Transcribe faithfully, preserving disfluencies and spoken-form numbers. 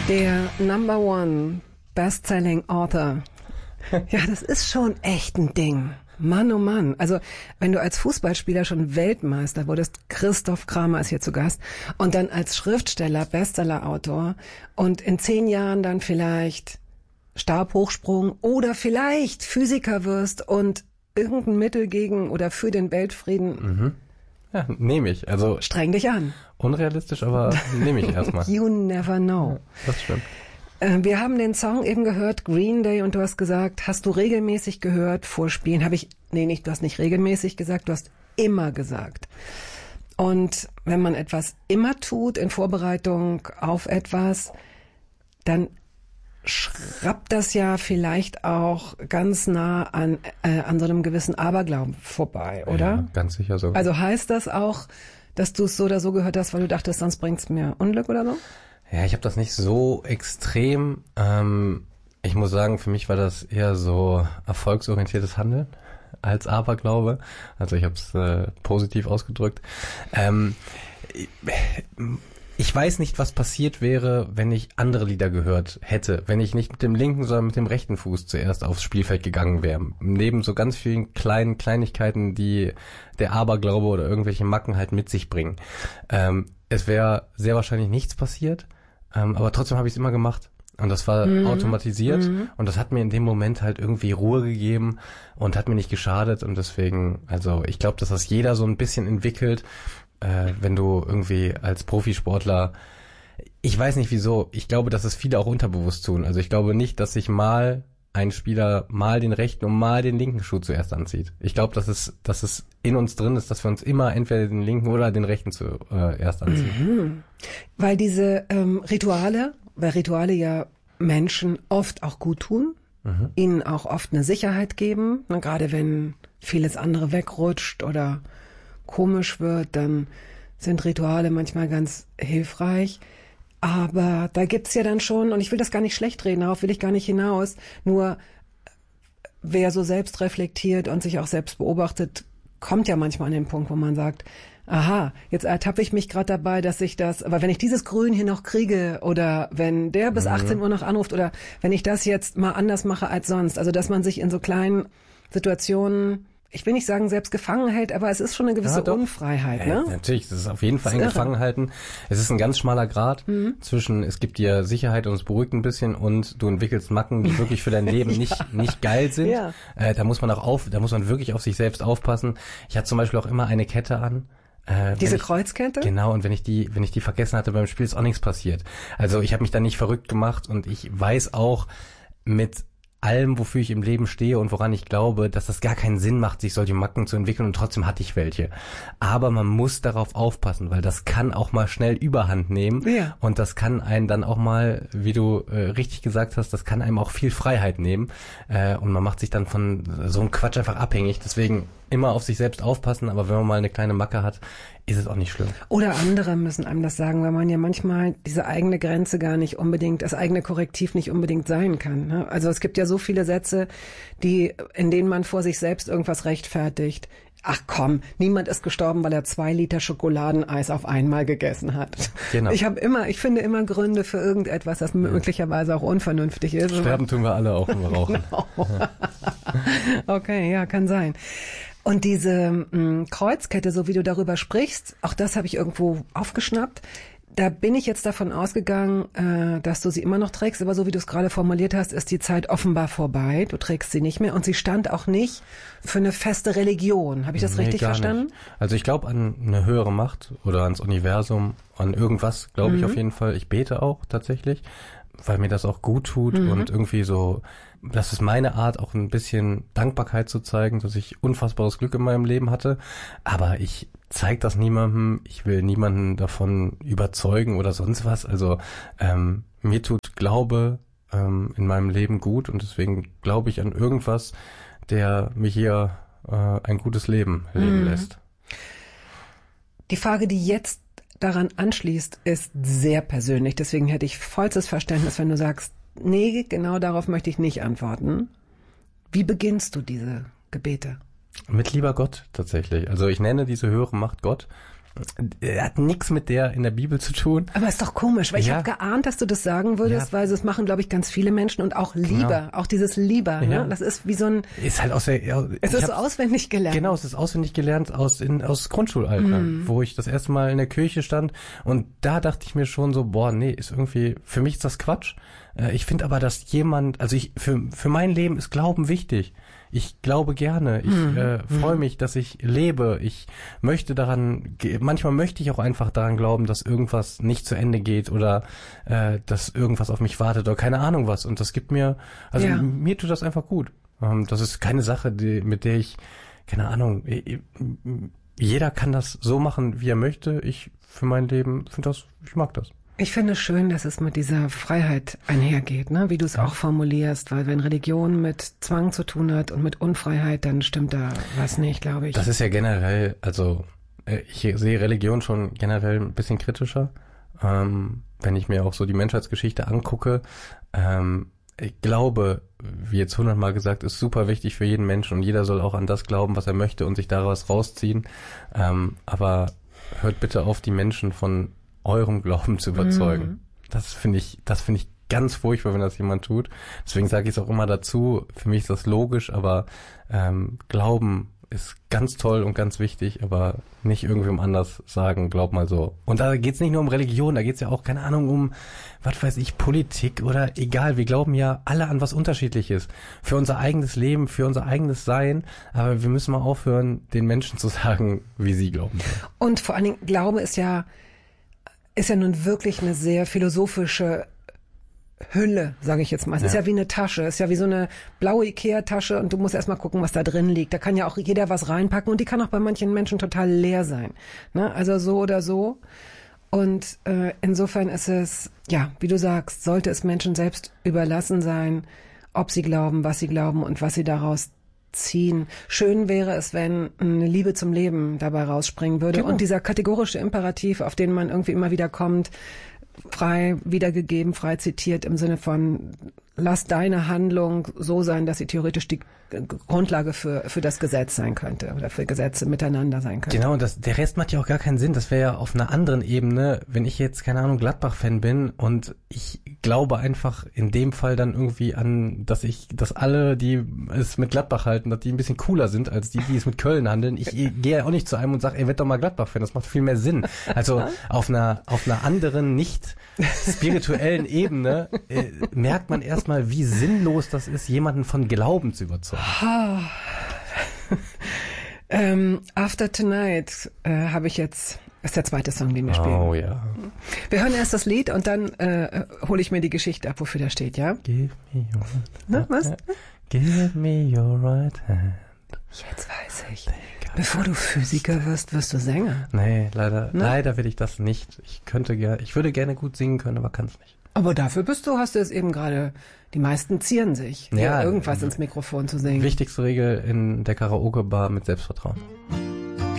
Der Number One Best-Selling Author. Ja, das ist schon echt ein Ding. Mann, oh Mann. Also, wenn du als Fußballspieler schon Weltmeister wurdest, Christoph Kramer ist hier zu Gast, und dann als Schriftsteller, Bestseller-Autor und in zehn Jahren dann vielleicht Stabhochsprung oder vielleicht Physiker wirst und irgendein Mittel gegen oder für den Weltfrieden. Mhm. Ja, nehme ich. Also streng dich an. Unrealistisch, aber nehme ich erstmal. You never know. Ja, das stimmt. Wir haben den Song eben gehört, Green Day, und du hast gesagt, hast du regelmäßig gehört vor Spielen? Habe ich, nee, nicht, du hast nicht regelmäßig gesagt, du hast immer gesagt. Und wenn man etwas immer tut in Vorbereitung auf etwas, dann schrappt das ja vielleicht auch ganz nah an, äh, an so einem gewissen Aberglauben vorbei, oder? Ja, ganz sicher so. Also heißt das auch, dass du es so oder so gehört hast, weil du dachtest, sonst bringt es mir Unglück oder so? Ja, ich habe das nicht so extrem. Ähm, ich muss sagen, für mich war das eher so erfolgsorientiertes Handeln als Aberglaube. Also ich habe es äh, positiv ausgedrückt. Ähm, ich weiß nicht, was passiert wäre, wenn ich andere Lieder gehört hätte. Wenn ich nicht mit dem linken, sondern mit dem rechten Fuß zuerst aufs Spielfeld gegangen wäre. Neben so ganz vielen kleinen Kleinigkeiten, die der Aberglaube oder irgendwelche Macken halt mit sich bringen. Ähm, es wäre sehr wahrscheinlich nichts passiert. Ähm, aber trotzdem habe ich es immer gemacht und das war mhm. automatisiert mhm. und das hat mir in dem Moment halt irgendwie Ruhe gegeben und hat mir nicht geschadet und deswegen, also ich glaube, dass das jeder so ein bisschen entwickelt, äh, wenn du irgendwie als Profisportler, ich weiß nicht wieso, ich glaube, dass es viele auch unterbewusst tun, also ich glaube nicht, dass sich mal ein Spieler mal den rechten und mal den linken Schuh zuerst anzieht. Ich glaube, dass es, dass es in uns drin ist, dass wir uns immer entweder den linken oder den rechten zuerst äh, anziehen. Mhm. Weil diese ähm, Rituale, weil Rituale ja Menschen oft auch gut tun, mhm. ihnen auch oft eine Sicherheit geben. Na, gerade wenn vieles andere wegrutscht oder komisch wird, dann sind Rituale manchmal ganz hilfreich. Aber da gibt's ja dann schon, und ich will das gar nicht schlecht reden, darauf will ich gar nicht hinaus, nur wer so selbst reflektiert und sich auch selbst beobachtet, kommt ja manchmal an den Punkt, wo man sagt, aha, jetzt ertappe ich mich gerade dabei, dass ich das, aber wenn ich dieses Grün hier noch kriege oder wenn der bis mhm. achtzehn Uhr noch anruft oder wenn ich das jetzt mal anders mache als sonst, also dass man sich in so kleinen Situationen, ich will nicht sagen, selbst gefangen hält, aber es ist schon eine gewisse ja, Unfreiheit, ne? Ja, natürlich, das ist auf jeden Fall ein Gefangenhalten. Es ist ein ganz schmaler Grat mhm. zwischen, es gibt dir Sicherheit und es beruhigt ein bisschen und du entwickelst Macken, die wirklich für dein Leben nicht ja. nicht geil sind. Ja. Äh, da muss man auch auf, da muss man wirklich auf sich selbst aufpassen. Ich hatte zum Beispiel auch immer eine Kette an. Äh, Diese ich, Kreuzkette? Genau, und wenn ich die, wenn ich die vergessen hatte beim Spiel, ist auch nichts passiert. Also ich habe mich da nicht verrückt gemacht und ich weiß auch mit allem, wofür ich im Leben stehe und woran ich glaube, dass das gar keinen Sinn macht, sich solche Macken zu entwickeln, und trotzdem hatte ich welche. Aber man muss darauf aufpassen, weil das kann auch mal schnell Überhand nehmen ja. und das kann einen dann auch mal, wie du äh, richtig gesagt hast, das kann einem auch viel Freiheit nehmen äh, und man macht sich dann von so einem Quatsch einfach abhängig. Deswegen immer auf sich selbst aufpassen, aber wenn man mal eine kleine Macke hat, ist es auch nicht schlimm. Oder andere müssen einem das sagen, weil man ja manchmal diese eigene Grenze gar nicht unbedingt, das eigene Korrektiv nicht unbedingt sein kann. Ne? Also es gibt ja so viele Sätze, die, in denen man vor sich selbst irgendwas rechtfertigt. Ach komm, niemand ist gestorben, weil er zwei Liter Schokoladeneis auf einmal gegessen hat. Genau. Ich habe immer, ich finde immer Gründe für irgendetwas, das ja. möglicherweise auch unvernünftig ist. Sterben tun wir alle auch im Rauchen. Genau. Okay, ja, kann sein. Und diese mh, Kreuzkette, so wie du darüber sprichst, auch das habe ich irgendwo aufgeschnappt. Da bin ich jetzt davon ausgegangen, äh, dass du sie immer noch trägst, aber so wie du es gerade formuliert hast, ist die Zeit offenbar vorbei. Du trägst sie nicht mehr und sie stand auch nicht für eine feste Religion. Habe ich das nee, richtig verstanden? Nicht. Also ich glaube an eine höhere Macht oder ans Universum, an irgendwas, glaube mhm. ich auf jeden Fall. Ich bete auch tatsächlich, weil mir das auch gut tut mhm. und irgendwie so, das ist meine Art, auch ein bisschen Dankbarkeit zu zeigen, dass ich unfassbares Glück in meinem Leben hatte. Aber ich zeige das niemandem, ich will niemanden davon überzeugen oder sonst was. Also ähm, mir tut Glaube ähm, in meinem Leben gut und deswegen glaube ich an irgendwas, der mich hier äh, ein gutes Leben leben mhm. lässt. Die Frage, die jetzt daran anschließt, ist sehr persönlich. Deswegen hätte ich vollstes Verständnis, wenn du sagst, nee, genau darauf möchte ich nicht antworten. Wie beginnst du diese Gebete? Mit lieber Gott tatsächlich. Also ich nenne diese höhere Macht Gott. er hat nichts mit der in der Bibel zu tun. Aber ist doch komisch, weil Ja. ich habe geahnt, dass du das sagen würdest, Ja. weil das machen, glaube ich, ganz viele Menschen und auch Liebe, Genau. auch dieses Lieber, Ja. ne? Das ist wie so ein, Ist halt aus der, ja, es ich ist so hab's- auswendig gelernt. Genau, es ist auswendig gelernt aus, in, aus Grundschulalter, Mhm. wo ich das erste Mal in der Kirche stand und da dachte ich mir schon so, boah, nee, ist irgendwie, für mich ist das Quatsch. Äh, Ich finde aber, dass jemand, also ich, für, für mein Leben ist Glauben wichtig. Ich glaube gerne, ich Mhm. äh, freue mich, dass ich lebe. Ich möchte daran, ge- manchmal möchte ich auch einfach daran glauben, dass irgendwas nicht zu Ende geht oder äh, dass irgendwas auf mich wartet oder keine Ahnung was. Und das gibt mir, also Ja. mir tut das einfach gut. Ähm, das ist keine Sache, die, mit der ich, keine Ahnung, i- i- jeder kann das so machen, wie er möchte. Ich für mein Leben finde das, ich mag das. Ich finde es schön, dass es mit dieser Freiheit einhergeht, ne? Wie du es auch formulierst, weil wenn Religion mit Zwang zu tun hat und mit Unfreiheit, dann stimmt da was nicht, glaube ich. Das ist ja generell, also äh, ich sehe Religion schon generell ein bisschen kritischer, ähm, wenn ich mir auch so die Menschheitsgeschichte angucke. Ähm, ich glaube, wie jetzt hundertmal gesagt, ist super wichtig für jeden Menschen und jeder soll auch an das glauben, was er möchte und sich daraus rausziehen. Ähm, aber hört bitte auf, die Menschen von eurem Glauben zu überzeugen. Mhm. Das finde ich, das finde ich ganz furchtbar, wenn das jemand tut. Deswegen sage ich es auch immer dazu. Für mich ist das logisch, aber ähm, Glauben ist ganz toll und ganz wichtig, aber nicht irgendwem anders sagen, glaub mal so. Und da geht's nicht nur um Religion, da geht's ja auch, keine Ahnung, um, was weiß ich, Politik oder egal. Wir glauben ja alle an was Unterschiedliches. Für unser eigenes Leben, für unser eigenes Sein. Aber wir müssen mal aufhören, den Menschen zu sagen, wie sie glauben. Und vor allen Dingen, Glaube ist ja, ist ja nun wirklich eine sehr philosophische Hülle, sage ich jetzt mal. Es ist Ja. ja wie eine Tasche, es ist ja wie so eine blaue Ikea-Tasche und du musst erstmal gucken, was da drin liegt. Da kann ja auch jeder was reinpacken und die kann auch bei manchen Menschen total leer sein. Ne? Also so oder so. Und äh, insofern ist es, ja, wie du sagst, sollte es Menschen selbst überlassen sein, ob sie glauben, was sie glauben und was sie daraus ziehen. Schön wäre es, wenn eine Liebe zum Leben dabei rausspringen würde. Genau. Und dieser kategorische Imperativ, auf den man irgendwie immer wieder kommt, frei wiedergegeben, frei zitiert im Sinne von, lass deine Handlung so sein, dass sie theoretisch die Grundlage für, für das Gesetz sein könnte oder für Gesetze miteinander sein könnte. Genau, und das, der Rest macht ja auch gar keinen Sinn. Das wäre ja auf einer anderen Ebene, wenn ich jetzt, keine Ahnung, Gladbach-Fan bin und ich glaube einfach in dem Fall dann irgendwie an, dass ich, dass alle, die es mit Gladbach halten, dass die ein bisschen cooler sind als die, die es mit Köln handeln. Ich gehe ja auch nicht zu einem und sage, ey, werd doch mal Gladbach-Fan. Das macht viel mehr Sinn. Also auf einer, auf einer anderen, nicht spirituellen Ebene äh, merkt man erstmal, wie sinnlos das ist, jemanden von Glauben zu überzeugen. ähm, After Tonight äh, habe ich jetzt, ist der zweite Song, den wir spielen. Oh ja. Wir hören erst das Lied und dann äh, hole ich mir die Geschichte ab, wofür der steht, ja? Give me your Na, was? Give me your right hand. Jetzt weiß ich. Bevor du Physiker wirst, wirst du Sänger. Nee, leider, Ne? leider will ich das nicht. Ich könnte gerne, ich würde gerne gut singen können, aber kann es nicht. Aber dafür bist du, hast du es eben gerade, die meisten zieren sich, Ja, ja, irgendwas ins Mikrofon zu singen. Wichtigste Regel in der Karaoke-Bar mit Selbstvertrauen.